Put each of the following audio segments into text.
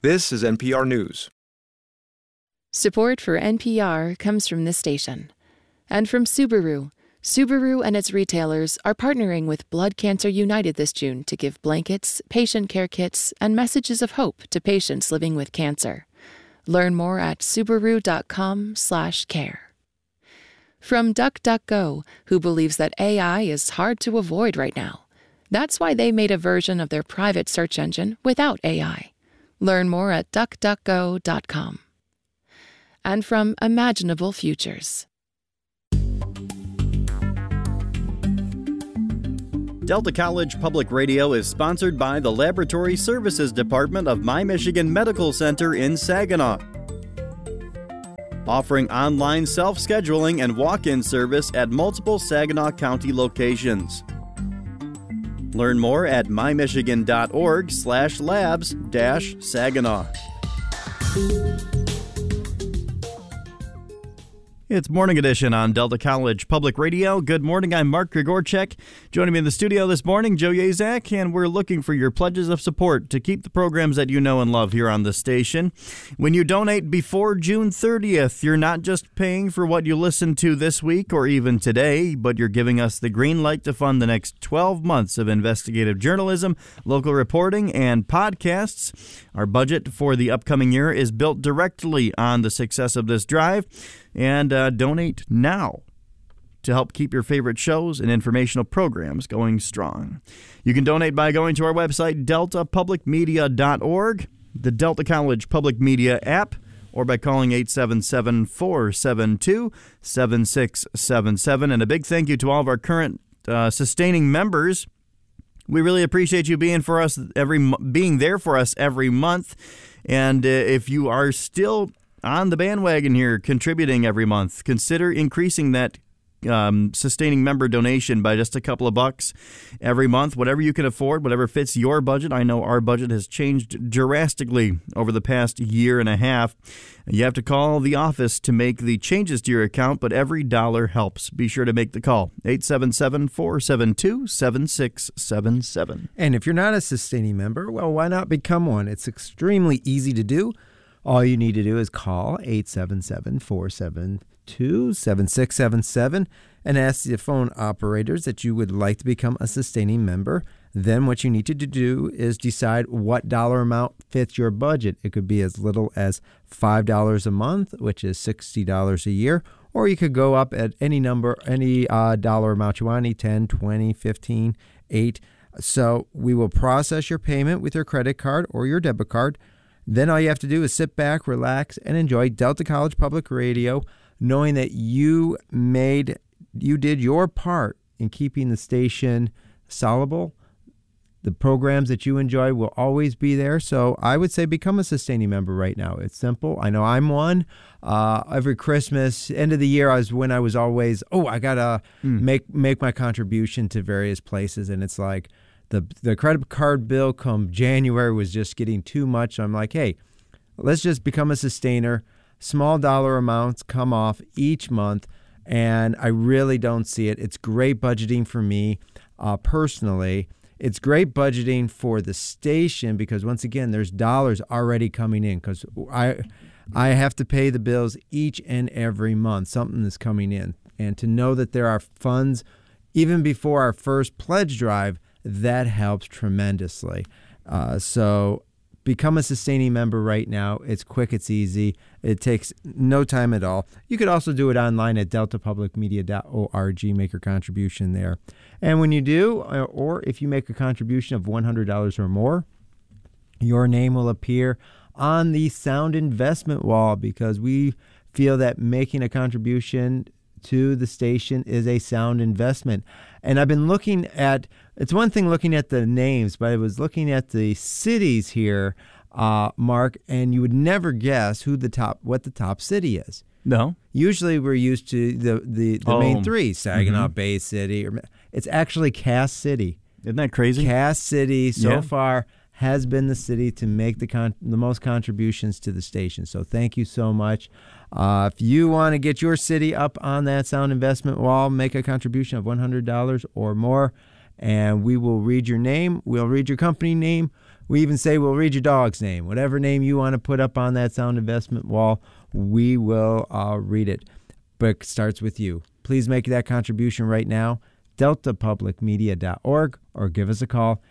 This is NPR News. Support for NPR comes from this station and from Subaru. Subaru and its retailers are partnering with Blood Cancer United this June to give blankets, patient care kits, and messages of hope to patients living with cancer. Learn more at Subaru.com/care. From DuckDuckGo, who believes that AI is hard to avoid right now. That's why they made a version of their private search engine without AI. Learn more at DuckDuckGo.com. And from Imaginable Futures. Delta College Public Radio is sponsored by the Laboratory Services Department of My Michigan Medical Center in Saginaw, offering online self-scheduling and walk-in service at multiple Saginaw County locations. Learn more at mymichigan.org/labs-Saginaw. It's Morning Edition on Delta College Public Radio. Good morning, I'm Mark Grigorchek. Joining me in the studio this morning, Joe Yazak, and we're looking for your pledges of support to keep the programs that you know and love here on the station. When you donate before June 30th, you're not just paying for what you listen to this week or even today, but you're giving us the green light to fund the next 12 months of investigative journalism, local reporting, and podcasts. Our budget for the upcoming year is built directly on the success of this drive. And donate now to help keep your favorite shows and informational programs going strong. You can donate by going to our website, deltapublicmedia.org, the Delta College Public Media app, or by calling 877-472-7677. And a big thank you to all of our current sustaining members. We really appreciate you being there for us every month. And if you are still on the bandwagon here, contributing every month, consider increasing that sustaining member donation by just a couple of bucks every month, whatever you can afford, whatever fits your budget. I know our budget has changed drastically over the past year and a half. You have to call the office to make the changes to your account, but every dollar helps. Be sure to make the call, 877-472-7677. And if you're not a sustaining member, well, why not become one? It's extremely easy to do. All you need to do is call 877-472-7677 and ask the phone operators that you would like to become a sustaining member. Then what you need to do is decide what dollar amount fits your budget. It could be as little as $5 a month, which is $60 a year, or you could go up at any number, any dollar amount you want, any 10, 20, 15, 8. So we will process your payment with your credit card or your debit card. Then all you have to do is sit back, relax, and enjoy Delta College Public Radio, knowing that you did your part in keeping the station soluble. The programs that you enjoy will always be there. So I would say become a sustaining member right now. It's simple. I know I'm one. Every Christmas, end of the year, I was always, I got to make my contribution to various places. And it's like, The credit card bill come January was just getting too much. I'm like, hey, let's just become a sustainer. Small dollar amounts come off each month, and I really don't see it. It's great budgeting for me personally. It's great budgeting for the station because, once again, there's dollars already coming in because I have to pay the bills each and every month. Something is coming in. And to know that there are funds even before our first pledge drive, that helps tremendously. So become a sustaining member right now. It's quick. It's easy. It takes no time at all. You could also do it online at deltapublicmedia.org. Make your contribution there. And when you do, or if you make a contribution of $100 or more, your name will appear on the sound investment wall because we feel that making a contribution to the station is a sound investment. And I've been looking at, it's one thing looking at the names, but I was looking at the cities here, Mark, and you would never guess what the top city is. No. Usually we're used to the main three, Saginaw, Bay City. It's actually Cass City. Isn't that crazy? Cass City so far has been the city to make the most contributions to the station. So thank you so much. If you want to get your city up on that sound investment wall, make a contribution of $100 or more, and we will read your name. We'll read your company name. We even say we'll read your dog's name. Whatever name you want to put up on that sound investment wall, we will read it. But it starts with you. Please make that contribution right now. DeltaPublicMedia.org or give us a call,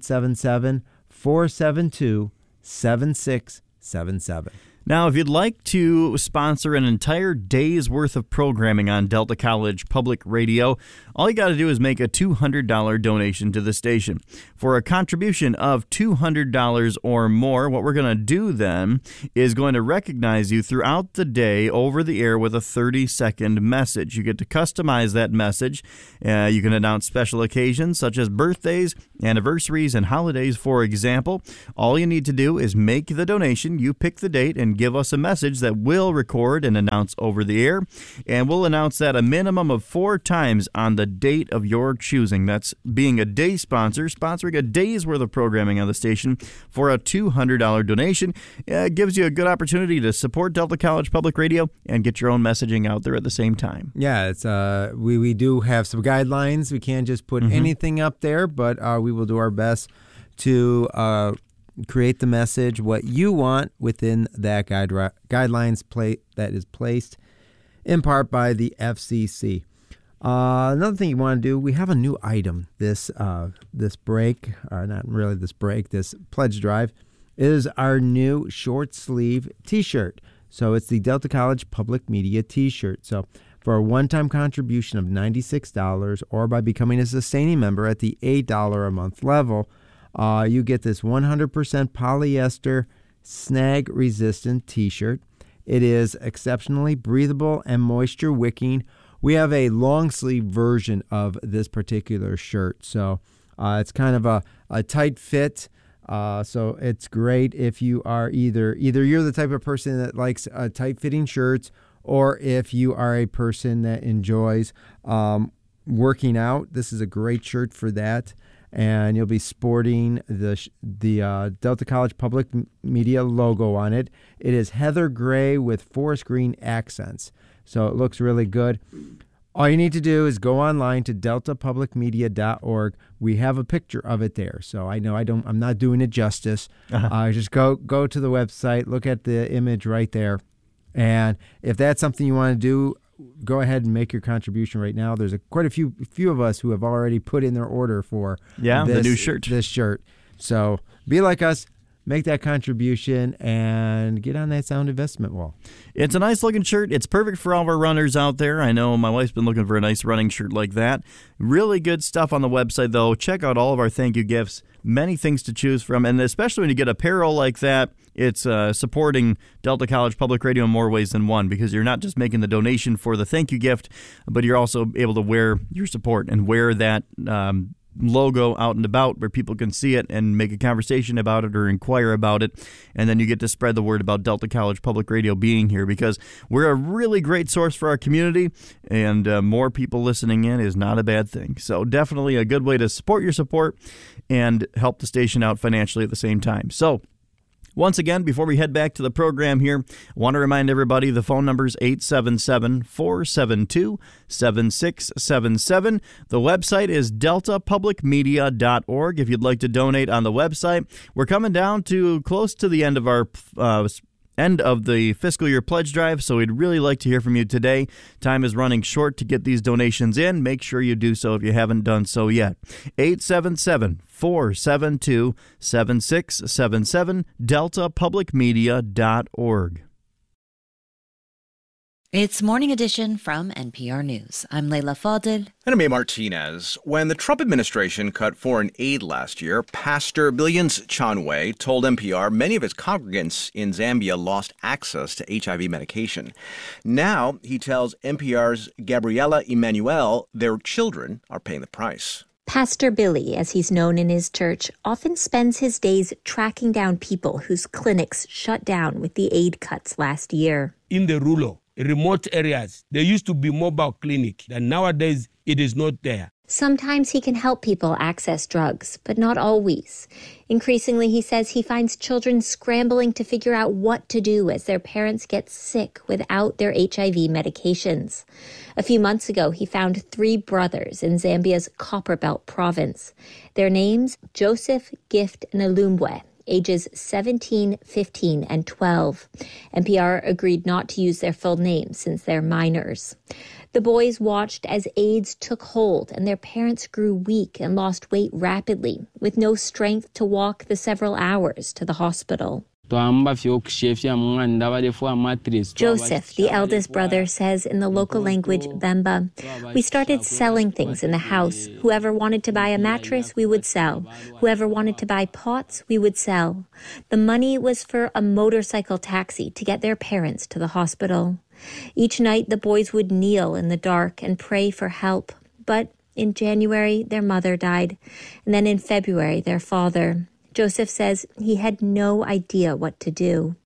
877-472-7677. Now, if you'd like to sponsor an entire day's worth of programming on Delta College Public Radio, all you got to do is make a $200 donation to the station. For a contribution of $200 or more, what we're going to do then is going to recognize you throughout the day over the air with a 30-second message. You get to customize that message. You can announce special occasions such as birthdays, anniversaries, and holidays, for example. All you need to do is make the donation. You pick the date and give us a message that we'll record and announce over the air. And we'll announce that a minimum of 4 times on the date of your choosing. That's being a day sponsor, sponsoring a day's worth of programming on the station for a $200 donation. It gives you a good opportunity to support Delta College Public Radio and get your own messaging out there at the same time. Yeah, it's we do have some guidelines. We can't just put anything up there, but we will do our best to create the message what you want within that guidelines that is placed in part by the FCC. Another thing you want to do, we have a new item this break, or not really this break, this pledge drive, is our new short sleeve T-shirt. So it's the Delta College Public Media T-shirt. So for a one-time contribution of $96 or by becoming a sustaining member at the $8 a month level, you get this 100% polyester snag-resistant T-shirt. It is exceptionally breathable and moisture-wicking. We have a long-sleeve version of this particular shirt, so it's kind of a tight fit. So it's great if you are either you're the type of person that likes tight-fitting shirts, or if you are a person that enjoys working out. This is a great shirt for that. And you'll be sporting the Delta College Public Media logo on it. It is heather gray with forest green accents, so it looks really good. All you need to do is go online to deltapublicmedia.org. We have a picture of it there, so I know I'm not doing it justice. Just go to the website, look at the image right there, and if that's something you want to do, go ahead and make your contribution right now. There's quite a few of us who have already put in their order for the new shirt. This shirt. So be like us, make that contribution, and get on that sound investment wall. It's a nice looking shirt. It's perfect for all of our runners out there. I know my wife's been looking for a nice running shirt like that. Really good stuff on the website, though. Check out all of our thank you gifts. Many things to choose from, and especially when you get apparel like that, it's supporting Delta College Public Radio in more ways than one, because you're not just making the donation for the thank you gift, but you're also able to wear your support and wear that logo out and about where people can see it and make a conversation about it or inquire about it. And then you get to spread the word about Delta College Public Radio being here, because we're a really great source for our community, and more people listening in is not a bad thing. So definitely a good way to support your support and help the station out financially at the same time. So once again, before we head back to the program here, I want to remind everybody the phone number is 877-472-7677. The website is deltapublicmedia.org if you'd like to donate on the website. We're coming down to close to the end of our end of the fiscal year pledge drive, so we'd really like to hear from you today. Time is running short to get these donations in. Make sure you do so if you haven't done so yet. 877-472-7677, deltapublicmedia.org. It's Morning Edition from NPR News. I'm Leila Fadel. And I'm A. Martinez. When the Trump administration cut foreign aid last year, Pastor Billions Chanwe told NPR many of his congregants in Zambia lost access to HIV medication. Now, he tells NPR's Gabriela Emanuel their children are paying the price. Pastor Billy, as he's known in his church, often spends his days tracking down people whose clinics shut down with the aid cuts last year. In the rural, remote areas, there used to be mobile clinic, and nowadays it is not there. Sometimes he can help people access drugs, but not always. Increasingly, he says he finds children scrambling to figure out what to do as their parents get sick without their HIV medications. A few months ago, he found 3 brothers in Zambia's Copperbelt province. Their names, Joseph, Gift, and Alumbwe, ages 17, 15, and 12. NPR agreed not to use their full names since they're minors. The boys watched as AIDS took hold and their parents grew weak and lost weight rapidly, with no strength to walk the several hours to the hospital. Joseph, the eldest brother, says in the local language Bemba, "We started selling things in the house. Whoever wanted to buy a mattress, we would sell. Whoever wanted to buy pots, we would sell. The money was for a motorcycle taxi to get their parents to the hospital. Each night, the boys would kneel in the dark and pray for help. But in January, their mother died, and then in February, their father. Joseph says he had no idea what to do.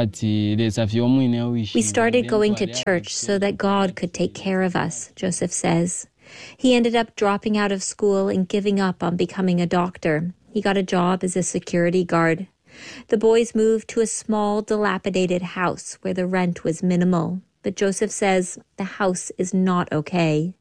We started going to church so that God could take care of us, Joseph says. He ended up dropping out of school and giving up on becoming a doctor. He got a job as a security guard. The boys moved to a small, dilapidated house where the rent was minimal. But Joseph says the house is not okay.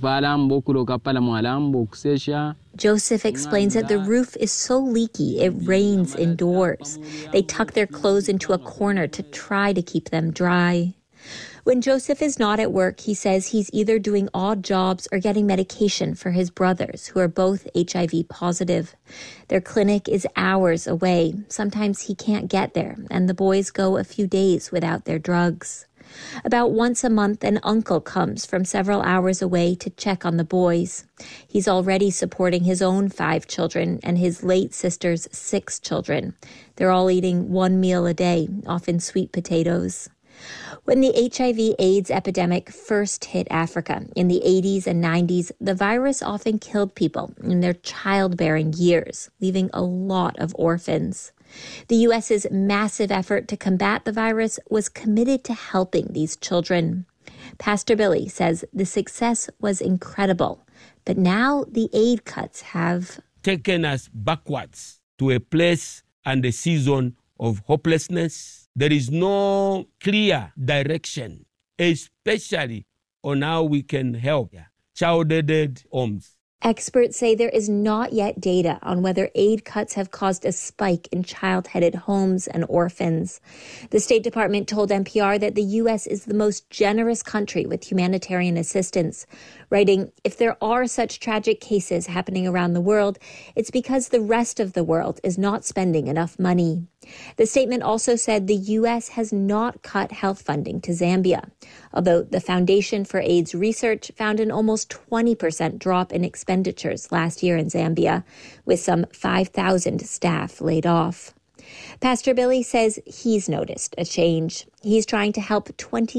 Joseph explains that the roof is so leaky it rains indoors. They tuck their clothes into a corner to try to keep them dry. When Joseph is not at work, he says he's either doing odd jobs or getting medication for his brothers, who are both HIV positive. Their clinic is hours away. Sometimes he can't get there, and the boys go a few days without their drugs. About once a month, an uncle comes from several hours away to check on the boys. He's already supporting his own 5 children and his late sister's 6 children. They're all eating 1 meal a day, often sweet potatoes. When the HIV/AIDS epidemic first hit Africa in the 80s and 90s, the virus often killed people in their childbearing years, leaving a lot of orphans. The U.S.'s massive effort to combat the virus was committed to helping these children. Pastor Billy says the success was incredible, but now the aid cuts have taken us backwards to a place and a season of hopelessness. There is no clear direction, especially on how we can help child-aided homes. Experts say there is not yet data on whether aid cuts have caused a spike in child-headed homes and orphans. The State Department told NPR that the U.S. is the most generous country with humanitarian assistance, writing, "If there are such tragic cases happening around the world, it's because the rest of the world is not spending enough money." The statement also said the U.S. has not cut health funding to Zambia, although the Foundation for AIDS Research found an almost 20% drop in expenditures last year in Zambia, with some 5,000 staff laid off. Pastor Billy says he's noticed a change. He's trying to help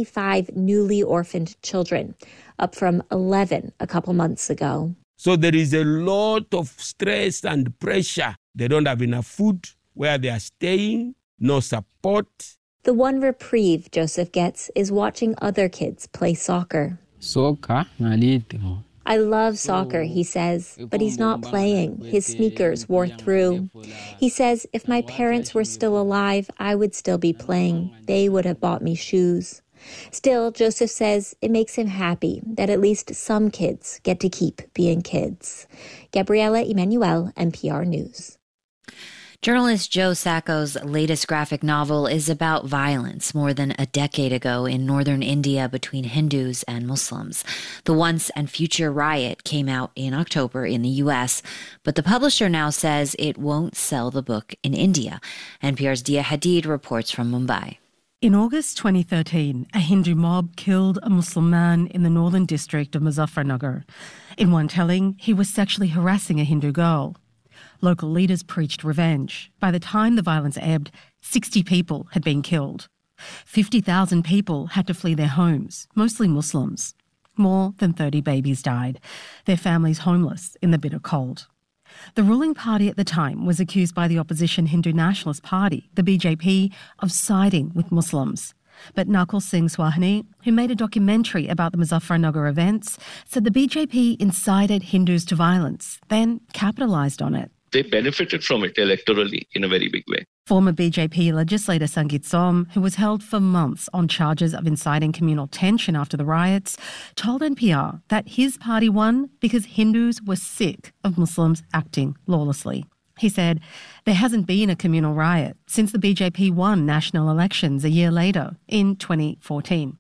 25 newly orphaned children, up from 11 a couple months ago. So there is a lot of stress and pressure. They don't have enough food where they are staying, no support. The one reprieve Joseph gets is watching other kids play soccer. "I love soccer," he says, but he's not playing. His sneakers wore through. He says, "If my parents were still alive, I would still be playing. They would have bought me shoes." Still, Joseph says it makes him happy that at least some kids get to keep being kids. Gabriela Emanuel, NPR News. Journalist Joe Sacco's latest graphic novel is about violence more than a decade ago in northern India between Hindus and Muslims. The Once and Future Riot came out in October in the U.S., but the publisher now says it won't sell the book in India. NPR's Dia Hadid reports from Mumbai. In August 2013, a Hindu mob killed a Muslim man in the northern district of Muzaffarnagar. In one telling, he was sexually harassing a Hindu girl. Local leaders preached revenge. By the time the violence ebbed, 60 people had been killed. 50,000 people had to flee their homes, mostly Muslims. More than 30 babies died, their families homeless in the bitter cold. The ruling party at the time was accused by the opposition Hindu Nationalist Party, the BJP, of siding with Muslims. But Nakul Singh Swahani, who made a documentary about the Muzaffarnagar events, said the BJP incited Hindus to violence, then capitalised on it. They benefited from it electorally in a very big way. Former BJP legislator Sangeet Som, who was held for months on charges of inciting communal tension after the riots, told NPR that his party won because Hindus were sick of Muslims acting lawlessly. He said there hasn't been a communal riot since the BJP won national elections a year later in 2014.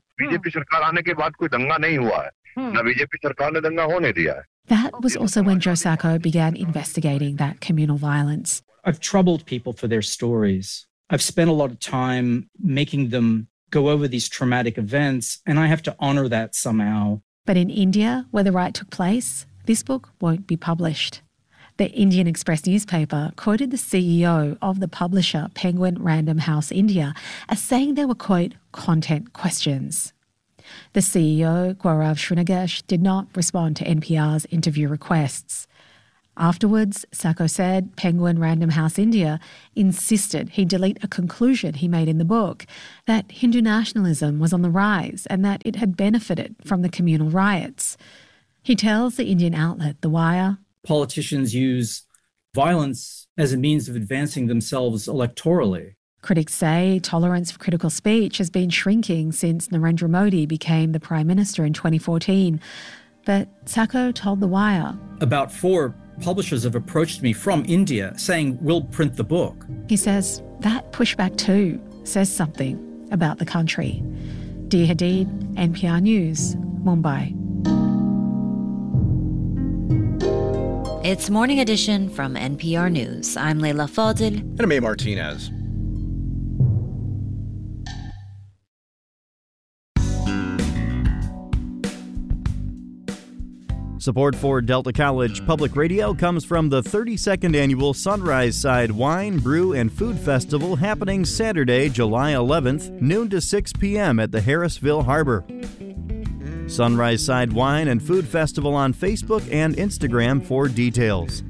That was also when Joe Sacco began investigating that communal violence. I've troubled people for their stories. I've spent a lot of time making them go over these traumatic events, and I have to honour that somehow. But in India, where the riot took place, this book won't be published. The Indian Express newspaper quoted the CEO of the publisher Penguin Random House India as saying there were, quote, content questions. The CEO, Gaurav Srinagesh, did not respond to NPR's interview requests. Afterwards, Sacco said Penguin Random House India insisted he delete a conclusion he made in the book, that Hindu nationalism was on the rise and that it had benefited from the communal riots. He tells the Indian outlet The Wire, politicians use violence as a means of advancing themselves electorally. Critics say tolerance for critical speech has been shrinking since Narendra Modi became the Prime Minister in 2014. But Sacco told The Wire, about 4 publishers have approached me from India saying, we'll print the book. He says that pushback too says something about the country. Dia Hadid, NPR News, Mumbai. It's Morning Edition from NPR News. I'm Leila Fadil. And I'm A. Martinez. Support for Delta College Public Radio comes from the 32nd Annual Sunrise Side Wine, Brew, and Food Festival happening Saturday, July 11th, noon to 6 p.m. at the Harrisville Harbor. Sunrise Side Wine and Food Festival on Facebook and Instagram for details.